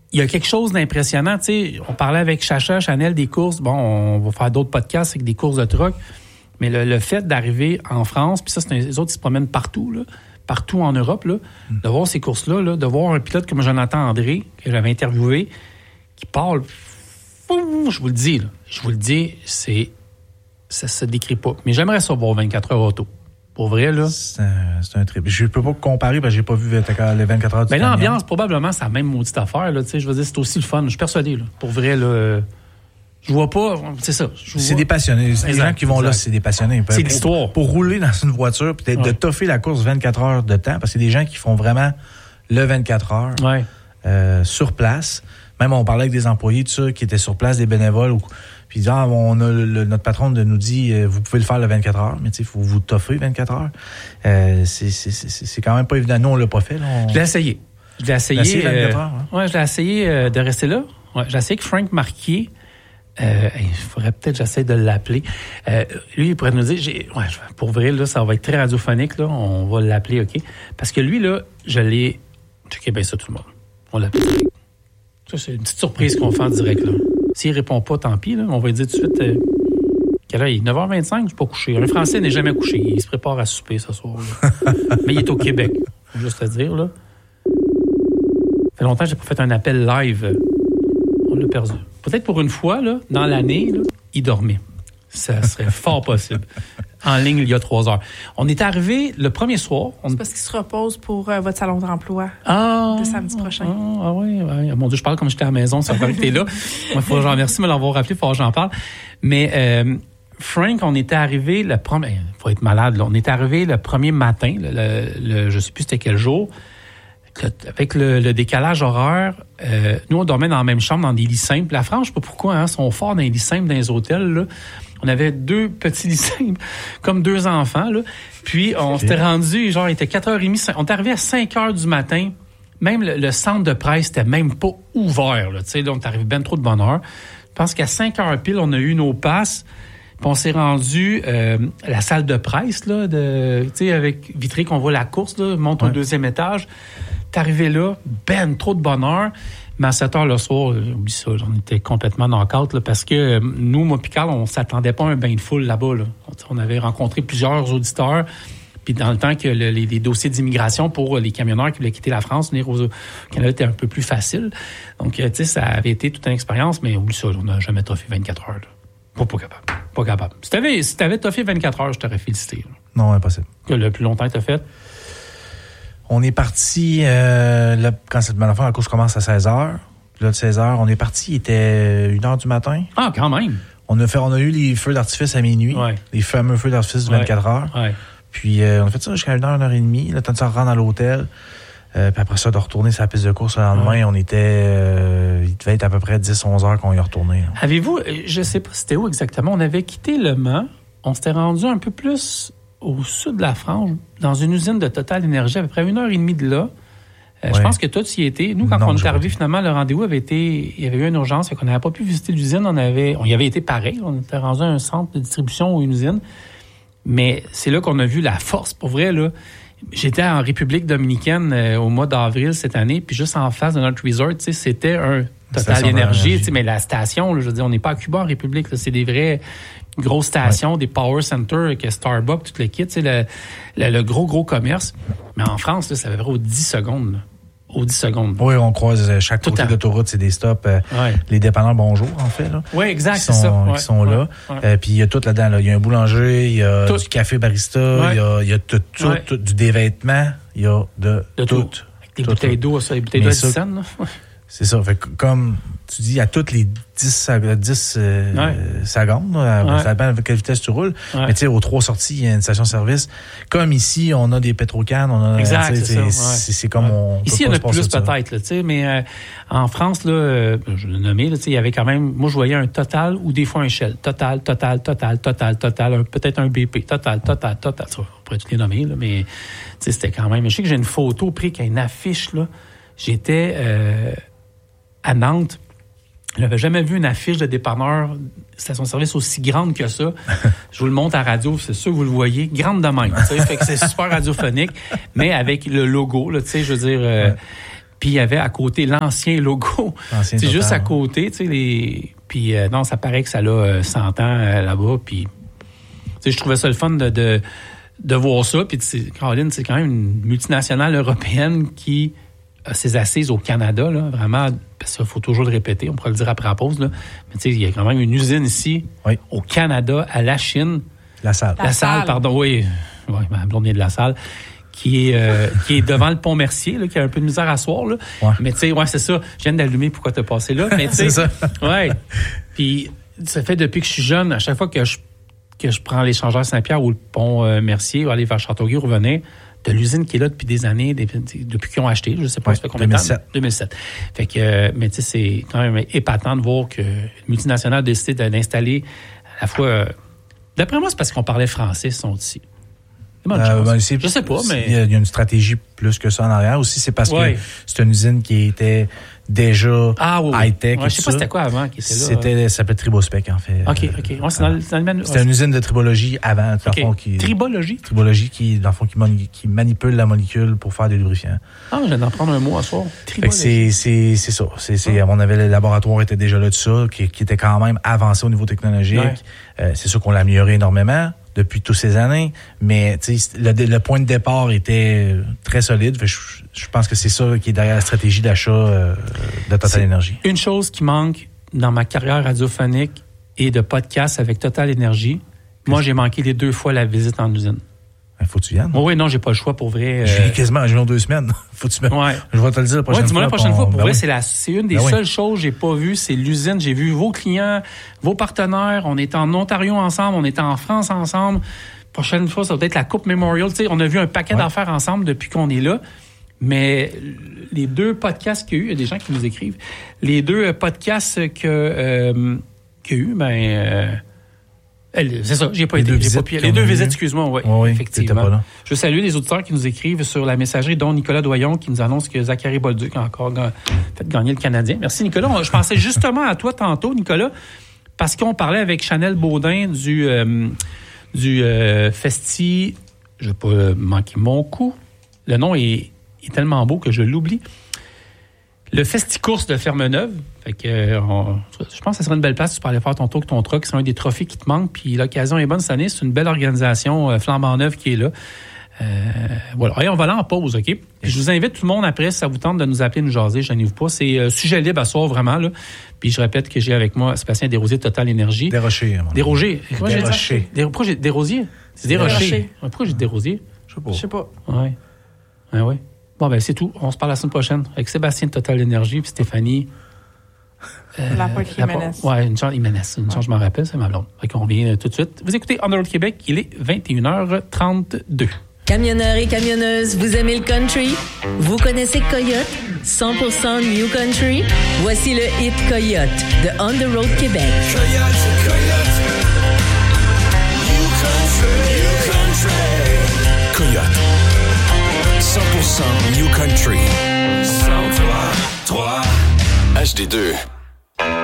il y a quelque chose d'impressionnant. Tu sais, on parlait avec Chacha, Chanel des courses. Bon, on va faire d'autres podcasts avec des courses de truck. Mais le fait d'arriver en France, puis ça, les autres, ils se promènent partout, là, partout en Europe, là, de voir ces courses-là, là, de voir un pilote comme Jonathan André, que j'avais interviewé, qui parle. Je vous le dis, ça se décrit pas. Mais j'aimerais ça voir 24 heures auto. Pour vrai, là. C'est un trip. Je peux pas comparer parce que j'ai pas vu les 24 heures du camion. L'ambiance, probablement, c'est la même maudite affaire, là. Tu sais, je veux dire, c'est aussi le fun. Je suis persuadé, là. Pour vrai, là. Je vois pas, c'est ça. C'est des passionnés. Les gens qui vont là, c'est des passionnés. C'est l'histoire. Pour rouler dans une voiture, peut-être de toffer la course 24 heures de temps, parce que c'est des gens qui font vraiment le 24 heures sur place. Même on parlait avec des employés, tout ça, qui étaient sur place, des bénévoles. Puis on a notre patron nous dit, vous pouvez le faire le 24 heures, mais tu sais, il faut vous toffer 24 heures. C'est quand même pas évident. Nous, on l'a pas fait. Là, Je l'ai essayé. 24 heures, hein? Ouais, je l'ai essayé de rester là. Ouais, j'ai essayé que Frank Marquier. Il faudrait peut-être j'essaie de l'appeler. Lui, il pourrait nous dire, pour vrai, là, ça va être très radiophonique, là. On va l'appeler, OK? Parce que lui, là, je l'ai. Checkez bien ça, tout le monde. On l'appelle. Ça, c'est une petite surprise qu'on fait en direct, là. S'il répond pas, tant pis, là. On va lui dire tout de suite. Quelle heure il est 9h25, je suis pas couché. Un Français n'est jamais couché. Il se prépare à souper ce soir, là. Mais il est au Québec. Faut juste le dire, là. Ça fait longtemps que j'ai pas fait un appel live. On l'a perdu. Peut-être pour une fois, là, dans l'année, là, il dormait. Ça serait fort possible. En ligne, il y a 3 heures. On est arrivé le premier soir. C'est parce qu'il se repose pour votre salon d'emploi de samedi prochain. Ah oui. Mon Dieu, je parle comme j'étais à la maison. Ça va que t'es là. Il faut que j'en remercie de me l'avoir rappelé. Il faut que j'en parle. Mais Frank, on était arrivé le premier... Il faut être malade, là. On est arrivé le premier matin. Je sais plus c'était quel jour. Avec le décalage horaire, nous, on dormait dans la même chambre, dans des lits simples. La France, je sais pas pourquoi, ils sont forts dans les lits simples dans les hôtels, là. On avait 2 petits lits simples, comme 2 enfants, là. Puis, on s'était rendu, genre, il était 4h30, on est arrivé à 5h du matin. Même le centre de presse était même pas ouvert, là. Tu sais, là, on est arrivé bien trop de bonne heure. Je pense qu'à 5h pile, on a eu nos passes. Puis on s'est rendu à la salle de presse, là, tu sais, avec vitré qu'on voit la course, là, monte au 2e étage. T'es arrivé là, trop de bonheur. Mais à 7 heures le soir, oublie ça, on était complètement knock-out, là, parce que nous, moi puis Carl, on s'attendait pas à un bain de foule là-bas, là. On avait rencontré plusieurs auditeurs. Puis dans le temps que les dossiers d'immigration pour les camionneurs qui voulaient quitter la France, venir au Canada était un peu plus facile. Donc, tu sais, ça avait été toute une expérience, mais oublie ça, on n'a jamais toffé 24 heures, là. Pas capable. Si t'avais toffé 24 heures, je t'aurais félicité, là. Non, impossible. Que le plus longtemps que t'as fait? On est parti, quand la course commence à 16h. Puis là, de 16h, on est parti, il était 1h du matin. Ah, quand même! On a eu les feux d'artifice à minuit. Ouais. Les fameux feux d'artifice de 24 heures. Ouais. Puis on a fait ça jusqu'à 1h30. Le temps de se rendre à l'hôtel. Puis après ça, de retourner sur la piste de course le lendemain, on était... il devait être à peu près 10-11 heures qu'on y est retourné. Là. Avez-vous... Je sais pas c'était où exactement. On avait quitté Le Mans. On s'était rendu un peu plus au sud de la France, dans une usine de Total Énergie, à peu près 1h30 de là. Je pense que toi, tu y étais. Nous, quand on est arrivé, finalement, le rendez-vous avait été... Il y avait eu une urgence, fait qu'on n'avait pas pu visiter l'usine. On y avait été pareil. On était rendu à un centre de distribution ou une usine. Mais c'est là qu'on a vu la force, pour vrai, là. J'étais en République dominicaine au mois d'avril cette année, puis juste en face de notre resort, tu sais, c'était un Total Énergie, tu sais, mais la station, là, je veux dire, on n'est pas à Cuba en République, là, c'est des vraies grosses stations, des power centers, que Starbucks, tout le kit, tu sais, le gros commerce. Mais en France, là, ça va aux 10 secondes, là. Aux 10 secondes. Oui, on croise chaque côté d'autoroute, c'est des stops. Les dépanneurs Bonjour, en fait. Là, oui, exact, c'est ça. Qui sont là. Puis il y a tout là-dedans. Là. Il y a un boulanger, il y a du café barista, il y a tout, du dévêtement, il y a de tout. Avec des bouteilles d'eau, ça, les bouteilles d'eau à 10 cents, là. C'est ça. Fait que, comme tu dis, à toutes les 10 secondes, ça dépend à quelle vitesse tu roules. Ouais. Mais tu sais, aux 3 sorties, il y a une station-service. Comme ici, on a des pétrocannes. Exact, c'est comme on... Ici, il y en a plus peut-être, tu sais, mais en France, là, je l'ai nommé, il y avait quand même... Moi, je voyais un Total ou des fois un Shell. Total, peut-être un BP. Total. On pourrait tous les nommer, là, mais c'était quand même... Je sais que j'ai une photo prise qui a une affiche, là. J'étais à Nantes. Je n'avais jamais vu une affiche de dépanneur station-service aussi grande que ça. Je vous le montre à radio, c'est sûr que vous le voyez. Grande de même. Fait que c'est super radiophonique, mais avec le logo, là, je veux dire... Puis il y avait à côté l'ancien logo. C'est juste à côté, tu sais, Puis non, ça paraît que ça a 100 ans là-bas. Puis, tu sais, je trouvais ça le fun de voir ça. Puis, Caroline, c'est quand même une multinationale européenne qui a ses assises au Canada, là, vraiment. Parce qu'il faut toujours le répéter, on pourra le dire après la pause, là. Mais tu sais, il y a quand même une usine ici, au Canada, à la Chine. La Salle. La Salle, pardon, oui. Oui, ma blonde vient de La Salle. Qui est devant le pont Mercier, là, qui a un peu de misère à soir, là. Ouais. Mais tu sais, c'est ça. Je viens d'allumer pourquoi t'as passé là. Mais tu sais, c'est ça. Ouais. Puis ça fait depuis que je suis jeune, à chaque fois que je prends l'échangeur Saint-Pierre ou le pont Mercier, ou aller vers Châteauguay, revenir, de l'usine qui est là depuis des années, depuis qu'ils ont acheté, je sais pas, ça fait combien de temps? 2007. Fait que, mais tu sais, c'est quand même épatant de voir que une multinationale a décidé d'installer à la fois. D'après moi, c'est parce qu'on parlait français, ils sont ici. Je sais pas, mais il y a une stratégie plus que ça en arrière. Aussi, c'est parce que c'est une usine qui était déjà high-tech. Je sais pas c'était quoi avant qui était là. Ça s'appelait Tribospec, en fait. OK. Ouais, c'est dans le c'était une usine de tribologie avant. Tribologie? Tribologie qui, dans le fond, qui manipule la molécule pour faire des lubrifiants. Ah, je viens d'en prendre un mot à soir. Tribologie. C'est ça. On avait le laboratoire était déjà là de ça, qui était quand même avancé au niveau technologique. Ouais. C'est sûr qu'on l'a amélioré énormément depuis toutes ces années, mais le point de départ était très solide. Je pense que c'est ça qui est derrière la stratégie d'achat de Total Énergie. Une chose qui manque dans ma carrière radiophonique et de podcast avec Total Énergie, moi j'ai manqué les 2 fois la visite en usine. Faut que tu viennes. Oui, non, j'ai pas le choix pour vrai. Je viens quasiment en 2 semaines. Faut que tu viennes. Ouais. Je vais te le dire la prochaine fois. Dis-moi la prochaine fois. Pour vrai, c'est une des seules choses que j'ai pas vues, c'est l'usine. J'ai vu vos clients, vos partenaires. On est en Ontario ensemble, on est en France ensemble. Prochaine fois, ça va être la Coupe Memorial. Tu sais, on a vu un paquet d'affaires ensemble depuis qu'on est là. Mais les 2 podcasts qu'il y a eu, il y a des gens qui nous écrivent. Les 2 podcasts qu'il y a eu, c'est ça, j'ai pas été. Les 2 visites, excuse-moi, oui, effectivement. Pas là. Je salue les auditeurs qui nous écrivent sur la messagerie, dont Nicolas Doyon, qui nous annonce que Zachary Bolduc a encore fait gagner le Canadien. Merci, Nicolas. Je pensais justement à toi tantôt, Nicolas, parce qu'on parlait avec Chanel Baudin du Festi. Je vais pas manquer mon coup. Le nom est tellement beau que je l'oublie. Le Festi-Course de Fermeneuve. Fait que, je pense que ce serait une belle place. Tu peux aller faire ton tour avec ton truck. C'est un des trophées qui te manque. Puis l'occasion est bonne cette année. C'est une belle organisation flambant neuve qui est là. Voilà. Allez, on va aller en pause, OK? Puis je vous invite tout le monde après, si ça vous tente de nous appeler, nous jaser, gênez-vous pas. C'est sujet libre à soir, vraiment, là. Puis je répète que j'ai avec moi Sébastien Desrosiers de Total Énergie. Desrochers. Desrochers. Pourquoi j'ai Desrosiers? C'est Desrochers. Pourquoi j'ai Desrosiers? Je sais pas. Ouais. Ouais. Bon, ben c'est tout. On se parle la semaine prochaine avec Sébastien de Total Énergie puis Stéphanie. Laporte Jiménez. Ouais, une chance, je m'en rappelle, c'est ma blonde. Fait qu'on revient tout de suite. Vous écoutez On the Road Québec, il est 21h32. Camionneurs et camionneuses, vous aimez le country? Vous connaissez Coyote? 100% New Country? Voici le hit Coyote de On the Road Québec. Coyote. New Country. Coyote. 100% New Country. 103. HD2.